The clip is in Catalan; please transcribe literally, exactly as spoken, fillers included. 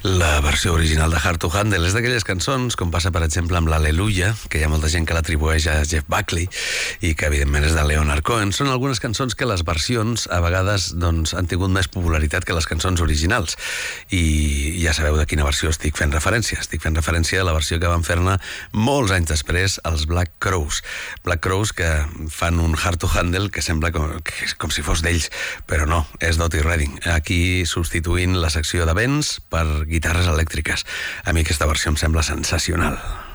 La versió original de Hard to Handle és d'aquelles cançons, com passa per exemple amb l'Al·leluia, que hi ha molta gent que l'atribueix a Jeff Buckley i que evidentment és de Leonard Cohen. Són algunes cançons que les versions a vegades doncs, han tingut més popularitat que les cançons originals, i ja sabeu de quina versió estic fent referència. Estic fent referència a la versió que van fer-ne molts anys després els Black Crowes. Black Crowes que fan un Hard to Handle que sembla com, que, com si fos d'ells, però no, és d'Otis Redding, aquí substituint la secció de vents per guitarres elèctriques. A mi aquesta versió em sembla sensacional.